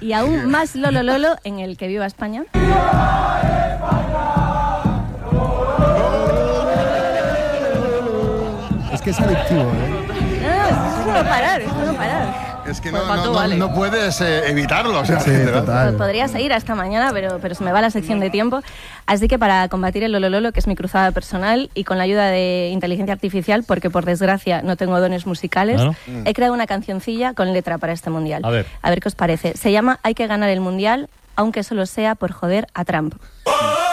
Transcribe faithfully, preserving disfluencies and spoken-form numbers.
Y aún más Lolo Lolo en el Que Viva España. Es que es adictivo, ¿eh? No, es no parar, es no parar. Es que no, Pues para no, tú, no, vale. no puedes eh, evitarlo. O sea, Sí, literal. total. Podría seguir hasta mañana, pero, pero se me va la sección de tiempo. Así que para combatir el Lolo Lolo, que es mi cruzada personal, y con la ayuda de inteligencia artificial, porque por desgracia no tengo dones musicales, Claro. he creado una cancioncilla con letra para este mundial. A ver. A ver qué os parece. Se llama Hay que ganar el mundial, aunque solo sea por joder a Trump.